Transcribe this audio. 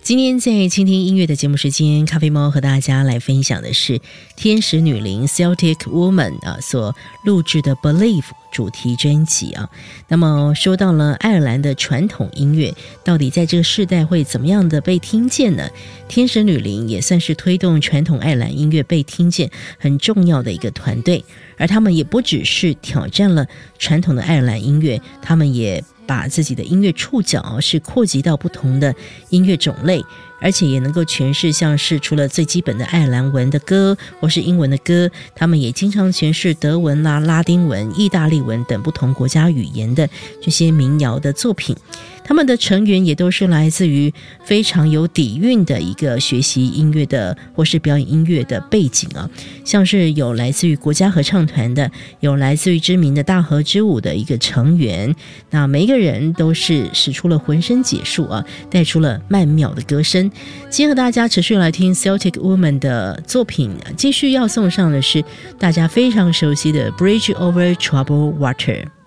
今天在倾听音乐的节目时间，咖啡猫和大家来分享的是天使女伶 Celtic Woman 所录制的 Believe 主题专辑啊。那么说到了爱尔兰的传统音乐，到底在这个世代会怎么样的被听见呢？天使女伶也算是推动传统爱尔兰音乐被听见很重要的一个团队，而他们也不只是挑战了传统的爱尔兰音乐，他们也把自己的音乐触角是扩及到不同的音乐种类，而且也能够诠释像是除了最基本的爱尔兰文的歌或是英文的歌，他们也经常诠释德文啦、拉丁文、意大利文等不同国家语言的这些民谣的作品。他们的成员也都是来自于非常有底蕴的一个学习音乐的或是表演音乐的背景啊，像是有来自于国家合唱团的，有来自于知名的大河之舞的一个成员，那每一个人都是使出了浑身解数啊，带出了曼妙的歌声。今天和大家持续来听 Celtic Woman 的作品，继续要送上的是大家非常熟悉的 Bridge Over Troubled Water。